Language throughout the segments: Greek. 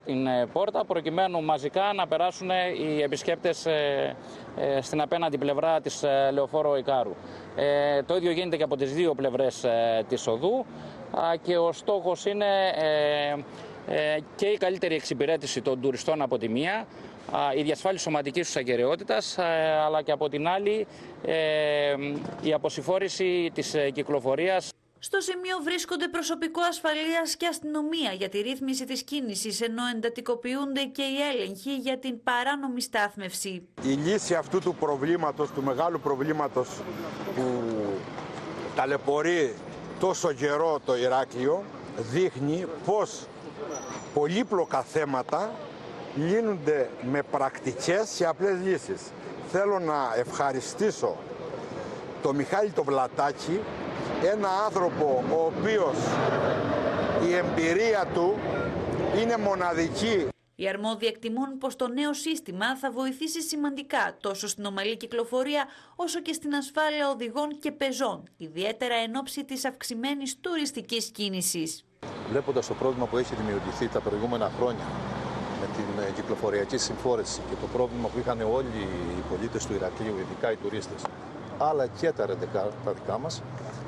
την πόρτα προκειμένου μαζικά να περάσουν οι επισκέπτες στην απέναντι πλευρά της λεωφόρου Ικάρου. Το ίδιο γίνεται και από τις δύο πλευρές της οδού και ο στόχος είναι και η καλύτερη εξυπηρέτηση των τουριστών από τη μία, η διασφάλιση σωματικής τους ακεραιότητας, αλλά και από την άλλη η αποσυμφόρηση της κυκλοφορίας. Στο σημείο βρίσκονται προσωπικό ασφαλείας και αστυνομία για τη ρύθμιση της κίνησης, ενώ εντατικοποιούνται και οι έλεγχοι για την παράνομη στάθμευση. Η λύση αυτού του προβλήματος, του μεγάλου προβλήματος που ταλαιπωρεί τόσο καιρό το Ηράκλειο, δείχνει πως πολύπλοκα θέματα λύνονται με πρακτικές και απλές λύσεις. Θέλω να ευχαριστήσω τον Μιχάλη τον Βλατάκη, ένα άνθρωπο ο οποίος η εμπειρία του είναι μοναδική. Οι αρμόδιοι εκτιμούν πως το νέο σύστημα θα βοηθήσει σημαντικά τόσο στην ομαλή κυκλοφορία όσο και στην ασφάλεια οδηγών και πεζών, ιδιαίτερα εν ώψη της αυξημένης τουριστικής κίνησης. Βλέποντας το πρόβλημα που έχει δημιουργηθεί τα προηγούμενα χρόνια με την κυκλοφοριακή συμφόρηση και το πρόβλημα που είχαν όλοι οι πολίτες του Ηρακλείου, ειδικά οι τουρίστες, αλλά και τα δικά μας,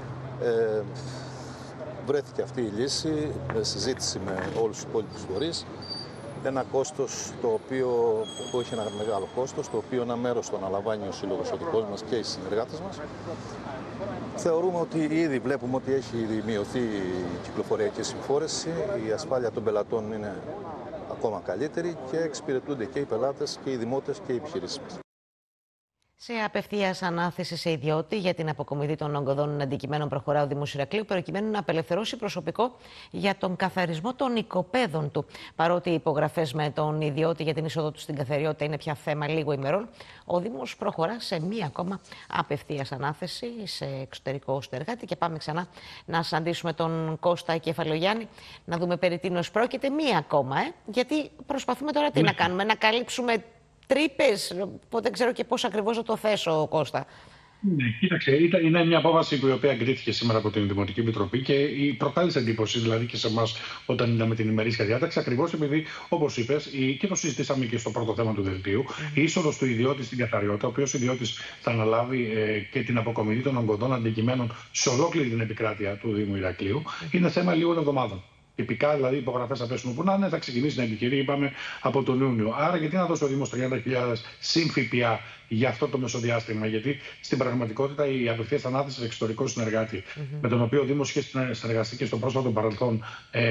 βρέθηκε αυτή η λύση με συζήτηση με όλους τους υπόλοιπους φορείς. Ένα κόστος που έχει ένα μεγάλο κόστος, το οποίο ένα μέρος το αναλαμβάνει ο σύλλογος ο δικός μας και οι συνεργάτες μας. Θεωρούμε ότι ήδη βλέπουμε ότι έχει μειωθεί η κυκλοφοριακή συμφόρηση, η ασφάλεια των πελατών είναι ακόμα καλύτερη και εξυπηρετούνται και οι πελάτες και οι δημότες και οι επιχειρήσεις μας. Σε απευθείας ανάθεση σε ιδιώτη για την αποκομιδή των ογκωδών αντικειμένων προχωρά ο Δήμος Ηρακλείου προκειμένου να απελευθερώσει προσωπικό για τον καθαρισμό των οικοπαίδων του. Παρότι οι υπογραφές με τον ιδιώτη για την είσοδο του στην καθαριότητα είναι πια θέμα λίγο ημερών, ο Δήμος προχωρά σε μία ακόμα απευθείας ανάθεση σε εξωτερικό συνεργάτη. Και πάμε ξανά να συναντήσουμε τον Κώστα Κεφαλογιάννη, να δούμε περί τίνος πρόκειται. Μία ακόμα, γιατί προσπαθούμε τώρα τι να κάνουμε, να καλύψουμε τρύπες, δεν ξέρω και πώς ακριβώς να το θέσω, Κώστα. Ναι, κοίταξε, είναι μια απόφαση η οποία εγκρίθηκε σήμερα από την Δημοτική Επιτροπή και προκάλεσε εντύπωση, δηλαδή και σε εμάς όταν είδαμε την ημερήσια διάταξη, ακριβώς επειδή, όπως είπες, και το συζητήσαμε και στο πρώτο θέμα του δελτίου, η είσοδος του ιδιώτη στην καθαριότητα, ο οποίος ιδιώτης θα αναλάβει και την αποκομιδή των ογκωδών αντικειμένων σε ολόκληρη την επικράτεια του Δήμου Ηρακλείου, είναι θέμα λίγων εβδομάδων. Τυπικά, δηλαδή, οι υπογραφές θα πέσουν που να είναι, θα ξεκινήσει να επιχειρεί, είπαμε, από τον Ιούνιο. Άρα, γιατί να δώσει ο Δήμος 30.000 συν ΦΠΑ για αυτό το μεσοδιάστημα? Γιατί στην πραγματικότητα η απευθείας ανάθεση σε εξωτερικό συνεργάτη, με τον οποίο ο Δήμος είχε συνεργαστεί και στο πρόσφατο παρελθόν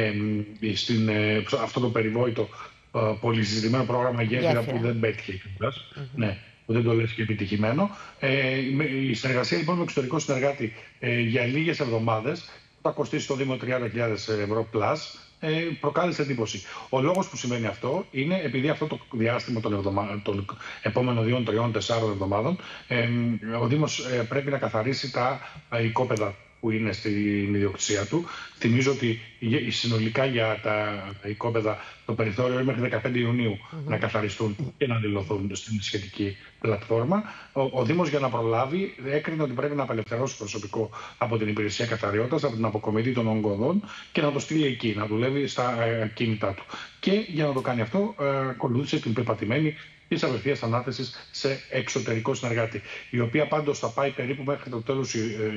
αυτό το περιβόητο πολυσυζητημένο πρόγραμμα Γέφυρα που δεν πέτυχε κιόλας. Ναι, που δεν το λες και επιτυχημένο. Η συνεργασία λοιπόν με εξωτερικό συνεργάτη για λίγες εβδομάδες θα κοστίσει στο Δήμο 30.000 ευρώ πλάς, προκάλεσε εντύπωση. Ο λόγος που σημαίνει αυτό είναι επειδή αυτό το διάστημα των επόμενων 2, 3, 4 εβδομάδων ο Δήμος πρέπει να καθαρίσει τα οικόπεδα που είναι στην ιδιοκτησία του. Θυμίζω ότι συνολικά για τα οικόπεδα το περιθώριο είναι μέχρι 15 Ιουνίου να καθαριστούν και να δηλωθούν στην σχετική πλατφόρμα. Ο Δήμος, για να προλάβει, έκρινε ότι πρέπει να απελευθερώσει προσωπικό από την υπηρεσία καθαριότητας, από την αποκομιδή των ογκωδών και να το στείλει εκεί, να δουλεύει στα κίνητά του. Και για να το κάνει αυτό, ακολούθησε την πεπατημένη της απευθείας ανάθεσης σε εξωτερικό συνεργάτη, η οποία πάντως θα πάει περίπου μέχρι το τέλος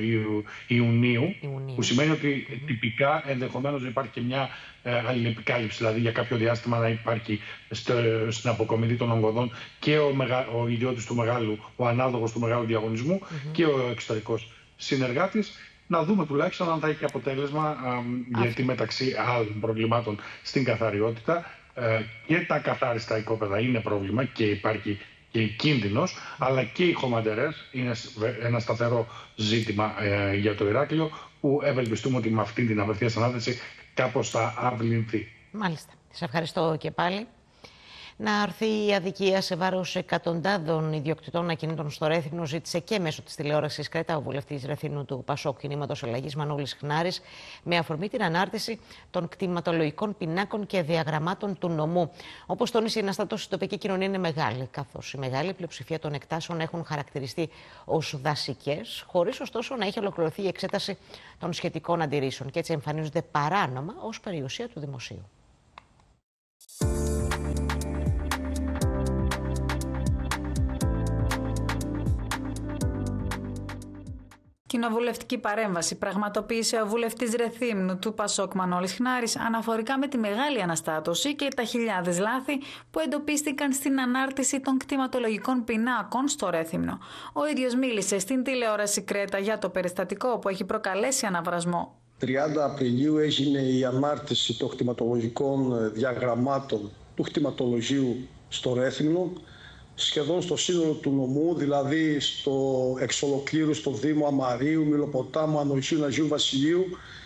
Ιουνίου, που σημαίνει ότι τυπικά ενδεχομένως να υπάρχει και μια αλληλεπικάλυψη, δηλαδή για κάποιο διάστημα να υπάρχει στην αποκομιδή των ογκωδών και ο ιδιώτης του μεγάλου, ο ανάδοχος του μεγάλου διαγωνισμού και ο εξωτερικός συνεργάτης. Να δούμε τουλάχιστον αν θα έχει αποτέλεσμα, γιατί μεταξύ άλλων προβλημάτων στην καθαριότητα και τα καθάριστα οικόπεδα είναι πρόβλημα και υπάρχει και κίνδυνος, αλλά και οι χωματερές είναι ένα σταθερό ζήτημα για το Ηράκλειο, που ευελπιστούμε ότι με αυτή την απευθείας ανάθεση κάπως θα αυλυνθεί. Μάλιστα. Σε ευχαριστώ και πάλι. Να αρθεί η αδικία σε βάρος εκατοντάδων ιδιοκτητών ακινήτων στο Ρέθυμνο ζήτησε και μέσω της τηλεόρασης Κρέτα ο βουλευτής Ρεθύμνου του ΠΑΣΟΚ Κινήματος Αλλαγής Μανώλης Χνάρης, με αφορμή την ανάρτηση των κτηματολογικών πινάκων και διαγραμμάτων του νομού. Όπως τόνισε, η αναστάτωση στην τοπική κοινωνία είναι μεγάλη, καθώς η μεγάλη πλειοψηφία των εκτάσεων έχουν χαρακτηριστεί ως δασικές, χωρίς ωστόσο να έχει ολοκληρωθεί η εξέταση των σχετικών αντιρρήσεων και έτσι εμφανίζονται παράνομα ως περιουσία του δημοσίου. Κοινοβουλευτική παρέμβαση πραγματοποίησε ο βουλευτής Ρεθύμνου του Πασόκ Μανώλης Χνάρης αναφορικά με τη μεγάλη αναστάτωση και τα χιλιάδες λάθη που εντοπίστηκαν στην ανάρτηση των κτηματολογικών πινάκων στο Ρέθυμνο. Ο ίδιος μίλησε στην τηλεόραση Κρέτα για το περιστατικό που έχει προκαλέσει αναβρασμό. 30 Απριλίου έγινε η ανάρτηση των κτηματολογικών διαγραμμάτων του κτηματολογίου στο Ρέθυμνο, σχεδόν στο σύνολο του νομού, δηλαδή εξ ολοκλήρου στο Δήμο Αμαρίου, Μιλοποτάμου, Ανοησίου, Αγίου Βασιλείου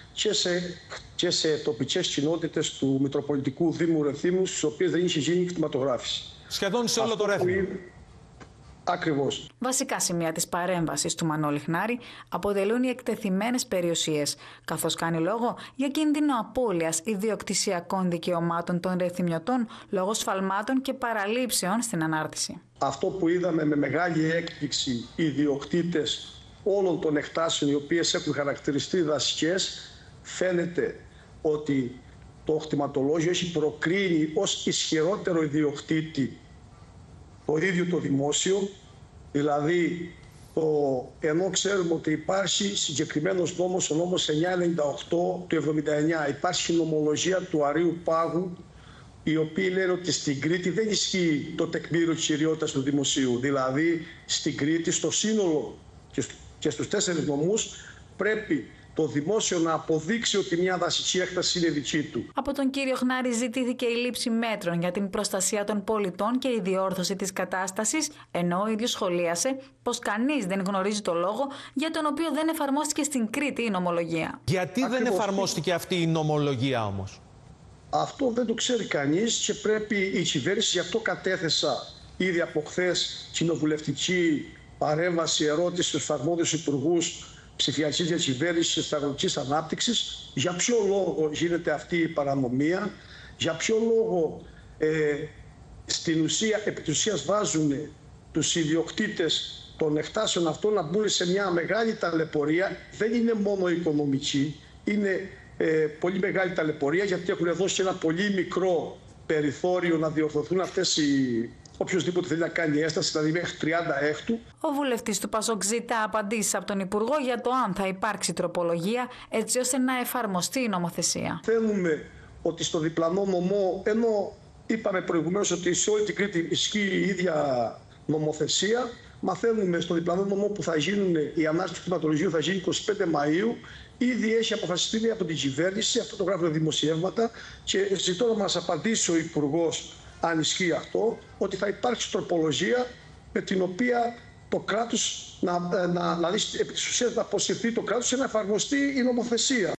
και σε τοπικές κοινότητες του Μητροπολιτικού Δήμου Ρεθύμνου, στις οποίες δεν είχε γίνει κτηματογράφηση. Σχεδόν σε όλο το Ρέθυμνο. Ακριβώς. Βασικά σημεία της παρέμβασης του Μανώλη Χνάρη αποτελούν οι εκτεθειμένες περιουσίες, καθώς κάνει λόγο για κίνδυνο απώλειας ιδιοκτησιακών δικαιωμάτων των ρεθυμνιωτών λόγω σφαλμάτων και παραλήψεων στην ανάρτηση. Αυτό που είδαμε με μεγάλη έκπληξη οι ιδιοκτήτες όλων των εκτάσεων οι οποίες έχουν χαρακτηριστεί δασικές, φαίνεται ότι το κτηματολόγιο έχει προκρίνει ως ισχυρότερο ιδιοκτήτη το ίδιο το δημόσιο, δηλαδή ενώ ξέρουμε ότι υπάρχει συγκεκριμένος νόμος, ο νόμος 998 του 79, υπάρχει νομολογία του Αρείου Πάγου, η οποία λένε ότι στην Κρήτη δεν ισχύει το τεκμήριο της κυριότητας του δημοσίου. Δηλαδή στην Κρήτη, στο σύνολο και στους 4 νομούς, πρέπει το δημόσιο να αποδείξει ότι μια δασική έκταση είναι δική του. Από τον κύριο Χνάρη ζητήθηκε η λήψη μέτρων για την προστασία των πολιτών και η διόρθωση της κατάστασης, ενώ ο ίδιος σχολίασε πως κανείς δεν γνωρίζει το λόγο για τον οποίο δεν εφαρμόστηκε στην Κρήτη η νομολογία. Γιατί δεν εφαρμόστηκε αυτή η νομολογία όμως? Αυτό δεν το ξέρει κανείς και πρέπει η κυβέρνηση, γι' αυτό κατέθεσα ήδη από χθες κοινοβουλευτική παρέμβαση, ερώτηση στους αρμόδιους υπουργούς ψηφιακής διακυβέρνησης και αγροτικής ανάπτυξης, για ποιο λόγο γίνεται αυτή η παρανομία, για ποιο λόγο επί της ουσίας βάζουν τους ιδιοκτήτες των εκτάσεων αυτών να μπουν σε μια μεγάλη ταλαιπωρία. Δεν είναι μόνο οικονομική, είναι πολύ μεγάλη ταλαιπωρία, γιατί έχουν δώσει ένα πολύ μικρό περιθώριο να διορθωθούν αυτές οποιοσδήποτε θέλει να κάνει έσταση, δηλαδή μέχρι 30 έκτου. Ο βουλευτής του Πασόκ ζητά απαντήσεις από τον Υπουργό για το αν θα υπάρξει τροπολογία έτσι ώστε να εφαρμοστεί η νομοθεσία. Θέλουμε ότι στο διπλανό νομό, ενώ είπαμε προηγουμένως ότι σε όλη την Κρήτη ισχύει η ίδια νομοθεσία, μαθαίνουμε στο διπλανό νομό που θα γίνουν, η ανάρτηση του κτηματολογίου θα γίνει 25 Μαΐου. Ήδη έχει αποφασιστεί από την κυβέρνηση, αυτό το γράφουν δημοσιεύματα, και ζητώ να μας απαντήσει ο Υπουργός, αν ισχύει αυτό, ότι θα υπάρξει τροπολογία με την οποία το κράτος επί της ουσίας να αποσυρθεί το κράτος και να εφαρμοστεί η νομοθεσία.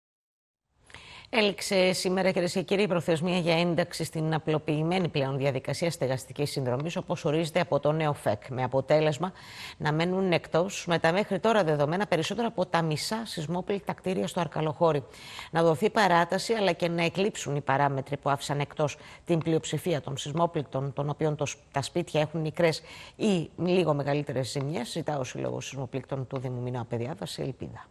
Έληξε σήμερα, κυρίες και κύριοι, η προθεσμία για ένταξη στην απλοποιημένη πλέον διαδικασία στεγαστικής συνδρομής, όπως ορίζεται από το νέο ΦΕΚ, με αποτέλεσμα να μένουν εκτός με τα μέχρι τώρα δεδομένα περισσότερα από τα μισά σεισμόπληκτα κτίρια στο Αρκαλοχώρι. Να δοθεί παράταση, αλλά και να εκλείψουν οι παράμετροι που άφησαν εκτός την πλειοψηφία των σεισμόπληκτων, των οποίων τα σπίτια έχουν μικρές ή λίγο μεγαλύτερες ζημιές. Ζητά ο Σύλλογος Σεισμοπλήκτων του Δήμου Μινά Παιδιάδα σε ελπίδα.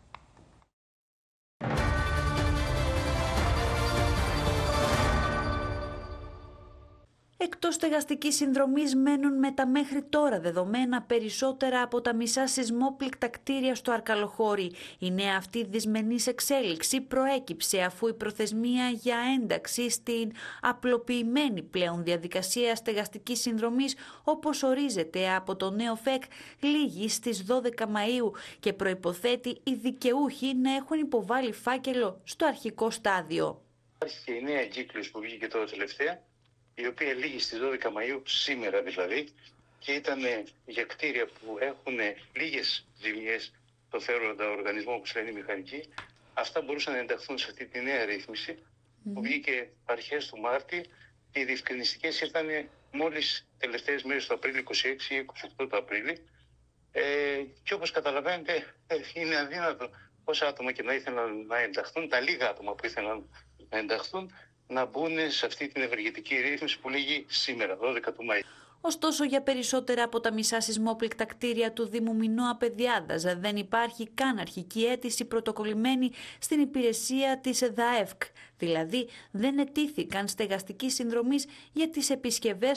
Εκτός στεγαστικής συνδρομής μένουν με τα μέχρι τώρα δεδομένα περισσότερα από τα μισά σεισμόπληκτα κτίρια στο Αρκαλοχώρι. Η νέα αυτή δυσμενής εξέλιξη προέκυψε αφού η προθεσμία για ένταξη στην απλοποιημένη πλέον διαδικασία στεγαστικής συνδρομής, όπως ορίζεται από το νέο ΦΕΚ, λήγει στις 12 Μαΐου και προϋποθέτει οι δικαιούχοι να έχουν υποβάλει φάκελο στο αρχικό στάδιο. Υπάρχει και η νέα εγκύκλωση που βγήκε τώρα τελευταία, η οποία λήγει στις 12 Μαΐου, σήμερα δηλαδή, και ήταν για κτίρια που έχουν λίγες ζημιές στο φέροντα οργανισμό, όπως λένε οι μηχανικοί. Αυτά μπορούσαν να ενταχθούν σε αυτή τη νέα ρύθμιση που βγήκε αρχές του Μάρτη, και οι διευκρινιστικές ήρθαν μόλις τελευταίες μέρες του Απρίλη, 26 ή 28 του Απρίλη. Και όπως καταλαβαίνετε, είναι αδύνατο όσα άτομα και να ήθελαν να ενταχθούν, τα λίγα άτομα που ήθελαν να ενταχθούν, να μπουν σε αυτή την ευεργετική ρύθμιση που λήγει σήμερα, 12 του Μαΐου. Ωστόσο, για περισσότερα από τα μισά σεισμόπληκτα κτίρια του Δήμου Μινώα Παιδιάδας δεν υπάρχει καν αρχική αίτηση πρωτοκολλημένη στην υπηρεσία της ΔΑΕΦΚ. Δηλαδή, δεν ετήθηκαν στεγαστική συνδρομής για τις επισκευές